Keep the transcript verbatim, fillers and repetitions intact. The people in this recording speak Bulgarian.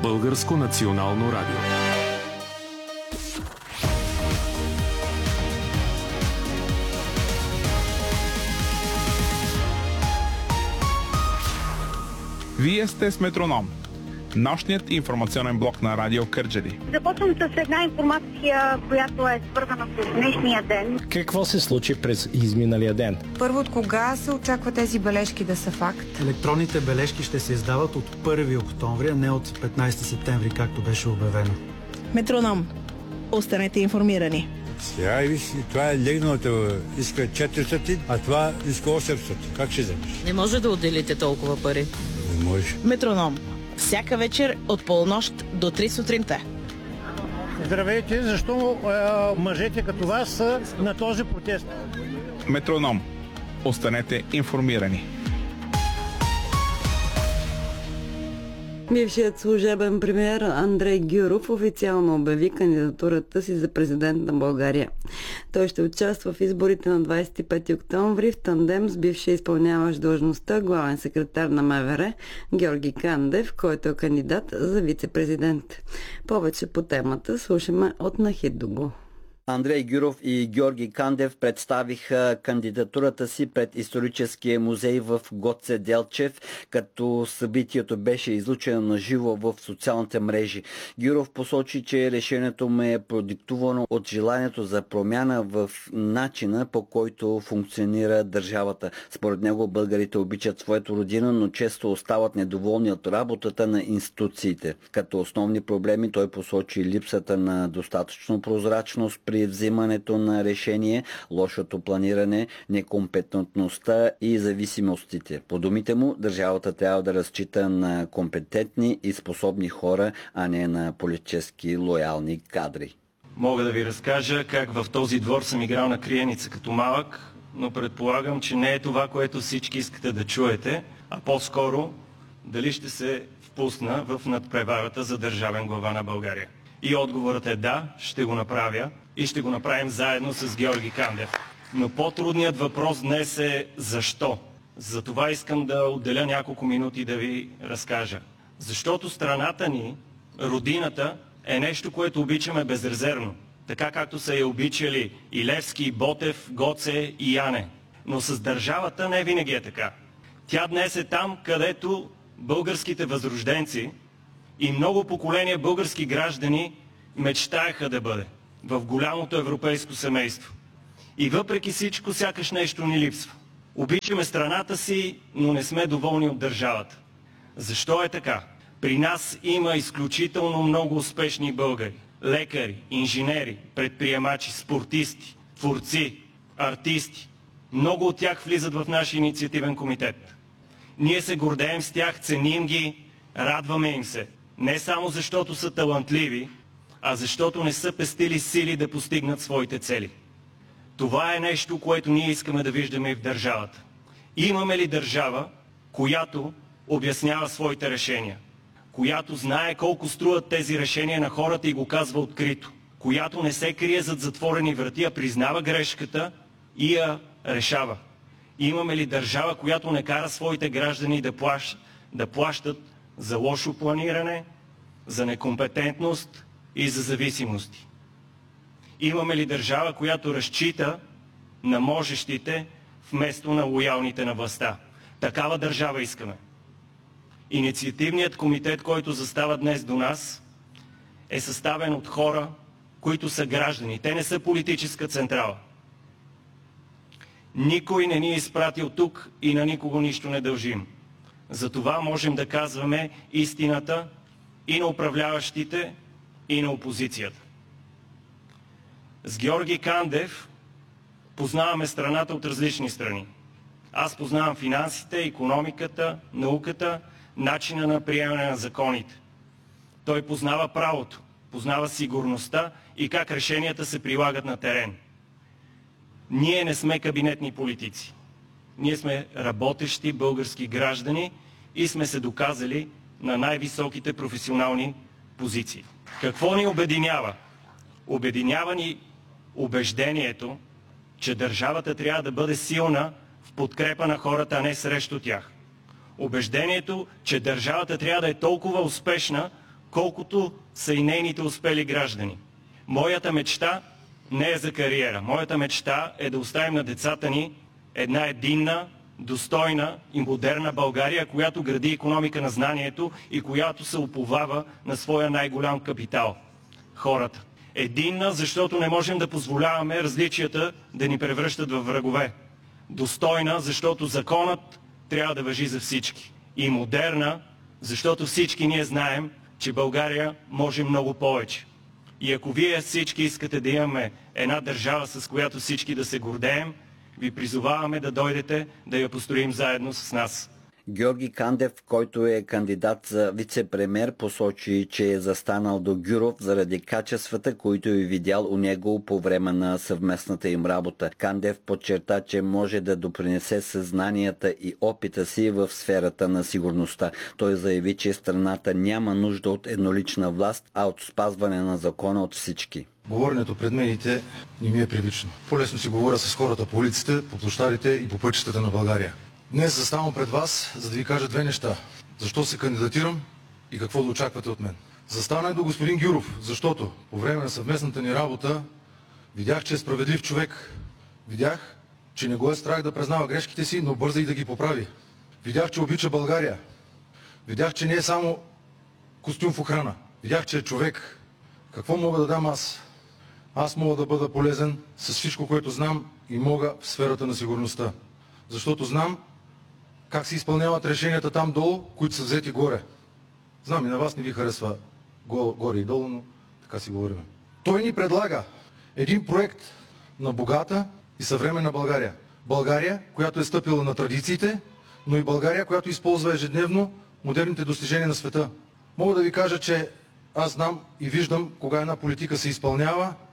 Българско национално радио. Вие сте с Метроном, нощният информационен блок на Радио Кърджали. Започвам с една информация, която е свързана с днешния ден. Какво се случи през изминалия ден? Първо, от кога се очаква тези бележки да са факт? Електронните бележки ще се издават от първи октомври, а не от петнайсети септември, както беше обявено. Метроном. Останете информирани. Сега виж, това е легналото, иска четиристотин, а това иска осемстотин. Как ще вземеш? Не може да отделите толкова пари. Не може. Метроном. Всяка вечер от полунощ до три сутринта. Здравейте, защо е, мъжете като вас са на този протест? Метроном. Останете информирани. Бившият служебен премиер Андрей Гюров официално обяви кандидатурата си за президент на България. Той ще участва в изборите на двайсет и пети октомври в тандем с бившия изпълняващ длъжността главен секретар на МВР Георги Кандев, който е кандидат за вице-президент. Повече по темата слушаме от Нахид Дуго. Андрей Гюров и Георги Кандев представиха кандидатурата си пред историческия музей в Гоце Делчев, като събитието беше излучено на живо в социалните мрежи. Гюров посочи, че решението му е продиктувано от желанието за промяна в начина, по който функционира държавата. Според него българите обичат своето родина, но често остават недоволни от работата на институциите. Като основни проблеми той посочи липсата на достатъчно прозрачност при взимането на решение, лошото планиране, некомпетентността и зависимостите. По думите му, държавата трябва да разчита на компетентни и способни хора, а не на политически лоялни кадри. Мога да ви разкажа как в този двор съм играл на криеница като малък, но предполагам, че не е това, което всички искате да чуете, а по-скоро дали ще се впусна в надпреварата за държавен глава на България. И отговорът е да, ще го направя и ще го направим заедно с Георги Кандев. Но по-трудният въпрос днес е защо. Затова искам да отделя няколко минути да ви разкажа. Защото страната ни, родината, е нещо, което обичаме безрезервно. Така както са я обичали и Левски, и Ботев, Гоце и Яне. Но с държавата не винаги е така. Тя днес е там, където българските възрожденци и много поколения български граждани мечтаеха да бъде. В голямото европейско семейство. И въпреки всичко, сякаш нещо ни липсва. Обичаме страната си, но не сме доволни от държавата. Защо е така? При нас има изключително много успешни българи. Лекари, инженери, предприемачи, спортисти, творци, артисти. Много от тях влизат в нашия инициативен комитет. Ние се гордеем с тях, ценим ги, радваме им се. Не само защото са талантливи, а защото не са пестили сили да постигнат своите цели. Това е нещо, което ние искаме да виждаме и в държавата. Имаме ли държава, която обяснява своите решения? Която знае колко струват тези решения на хората и го казва открито? Която не се крие зад затворени врати, а признава грешката и я решава? Имаме ли държава, която не кара своите граждани да плащат, да плащат за лошо планиране, за некомпетентност и за зависимости? Имаме ли държава, която разчита на можещите вместо на лоялните на властта? Такава държава искаме. Инициативният комитет, който застава днес до нас, е съставен от хора, които са граждани. Те не са политическа централа. Никой не ни е изпратил тук и на никого нищо не дължим. Затова можем да казваме истината и на управляващите, и на опозицията. С Георги Кандев познаваме страната от различни страни. Аз познавам финансите, икономиката, науката, начина на приемане на законите. Той познава правото, познава сигурността и как решенията се прилагат на терен. Ние не сме кабинетни политици. Ние сме работещи български граждани и сме се доказали на най-високите професионални позиции. Какво ни обединява? Обединява ни убеждението, че държавата трябва да бъде силна в подкрепа на хората, а не срещу тях. Убеждението, че държавата трябва да е толкова успешна, колкото са и нейните успели граждани. Моята мечта не е за кариера. Моята мечта е да оставим на децата ни една единна, достойна и модерна България, която гради икономика на знанието и която се уповава на своя най-голям капитал – хората. Единна, защото не можем да позволяваме различията да ни превръщат във врагове. Достойна, защото законът трябва да важи за всички. И модерна, защото всички ние знаем, че България може много повече. И ако вие всички искате да имаме една държава, с която всички да се гордеем, ви призоваваме да дойдете да я построим заедно с нас. Георги Кандев, който е кандидат за вице-премиер, посочи, че е застанал до Гюров заради качествата, които е видял у него по време на съвместната им работа. Кандев подчерта, че може да допринесе съзнанията и опита си в сферата на сигурността. Той заяви, че страната няма нужда от еднолична власт, а от спазване на закона от всички. Говоренето пред медиите не ми е привично. По-лесно си говоря с хората по улиците, по площадите и по пътищата на България. Днес заставам пред вас, за да ви кажа две неща. Защо се кандидатирам и какво да очаквате от мен. Застанах до господин Гюров, защото по време на съвместната ни работа видях, че е справедлив човек. Видях, че не го е страх да признава грешките си, но бърза и да ги поправи. Видях, че обича България. Видях, че не е само костюм в охрана. Видях, че е човек. Какво мога да дам аз? Аз мога да бъда полезен с всичко, което знам и мога в сферата на сигурността. Защото знам как се изпълняват решенията там долу, които са взети горе. Знам и на вас не ви харесва горе и долу, но така си говорим. Той ни предлага един проект на богата и съвременна България. България, която е стъпила на традициите, но и България, която използва ежедневно модерните достижения на света. Мога да ви кажа, че аз знам и виждам кога една политика се изпълнява